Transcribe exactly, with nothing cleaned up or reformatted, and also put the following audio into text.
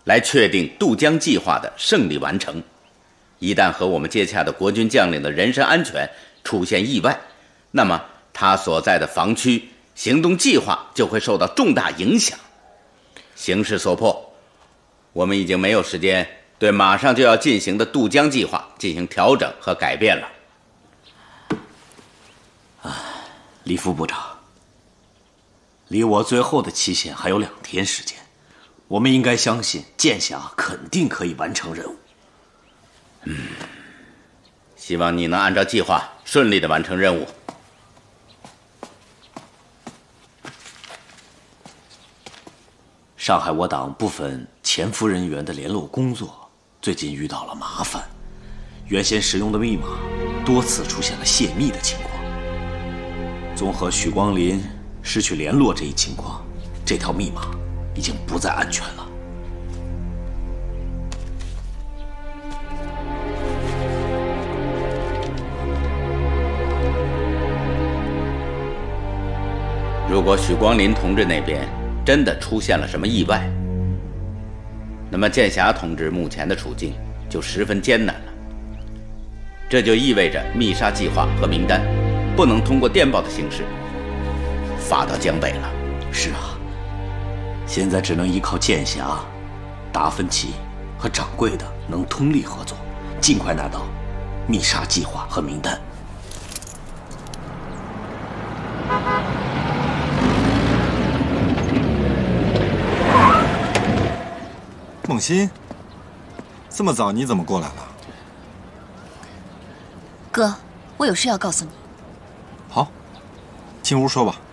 来确定渡江计划的胜利完成。一旦和我们接洽的国军将领的人身安全出现意外，那么他所在的防区行动计划就会受到重大影响。形势所迫，我们已经没有时间对马上就要进行的渡江计划进行调整和改变了。 啊，李副部长，离我最后的期限还有两天时间，我们应该相信剑侠肯定可以完成任务。 嗯，希望你能按照计划顺利地完成任务。 上海我党部分潜伏人员的联络工作最近遇到了麻烦，原先使用的密码多次出现了泄密的情况。综合许光林失去联络这一情况，这条密码已经不再安全了。 如果许光林同志那边真的出现了什么意外，那么剑侠同志目前的处境就十分艰难了。这就意味着密杀计划和名单不能通过电报的形式发到江北了。 是啊，现在只能依靠剑侠、达芬奇和掌柜的能通力合作，尽快拿到密杀计划和名单。 孟欣，这么早你怎么过来了？ 哥，我有事要告诉你。 好，进屋说吧。